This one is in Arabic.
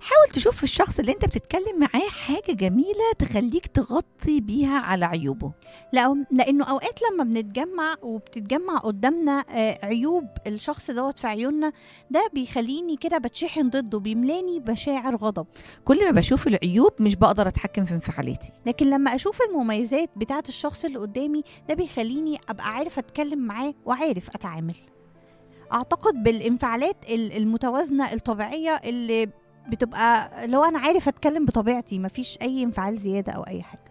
حاول تشوف في الشخص اللي انت بتتكلم معاه حاجة جميلة تخليك تغطي بيها على عيوبه. لانه اوقات لما بنتجمع وبتتجمع قدامنا عيوب الشخص دوت في عيوننا، ده بيخليني كده بتشحن ضده، بيملاني مشاعر غضب. كل ما بشوف العيوب مش بقدر اتحكم في انفعالاتي. لكن لما اشوف المميزات بتاعه الشخص اللي قدامي، ده بيخليني ابقى عارف اتكلم معاه وعارف اتعامل. اعتقد بالانفعالات المتوازنه الطبيعيه اللي بتبقى لو انا عارف اتكلم بطبيعتي، مفيش اي انفعال زياده او اي حاجه.